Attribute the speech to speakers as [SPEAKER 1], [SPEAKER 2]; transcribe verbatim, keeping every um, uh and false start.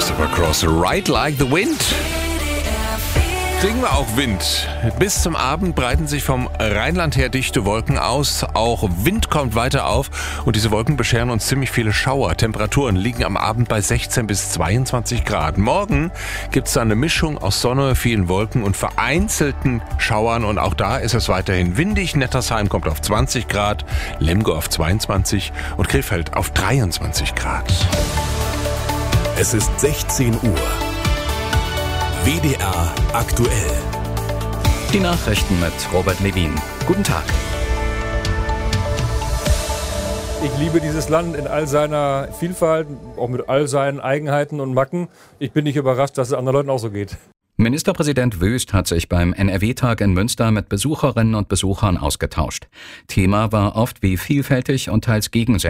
[SPEAKER 1] Christopher Cross, Ride Like the Wind. Kriegen wir auch Wind. Bis zum Abend breiten sich vom Rheinland her dichte Wolken aus. Auch Wind kommt weiter auf und diese Wolken bescheren uns ziemlich viele Schauer. Temperaturen liegen am Abend bei sechzehn bis zweiundzwanzig Grad. Morgen gibt es eine Mischung aus Sonne, vielen Wolken und vereinzelten Schauern. Und auch da ist es weiterhin windig. Nettersheim kommt auf zwanzig Grad, Lemgo auf zweiundzwanzig und Krefeld auf dreiundzwanzig Grad.
[SPEAKER 2] Es ist sechzehn Uhr. W D R aktuell.
[SPEAKER 3] Die Nachrichten mit Robert Levin. Guten Tag.
[SPEAKER 4] Ich liebe dieses Land in all seiner Vielfalt, auch mit all seinen Eigenheiten und Macken. Ich bin nicht überrascht, dass es anderen Leuten auch so geht.
[SPEAKER 3] Ministerpräsident Wüst hat sich beim N R W-Tag in Münster mit Besucherinnen und Besuchern ausgetauscht. Thema war oft, wie vielfältig und teils gegensätzlich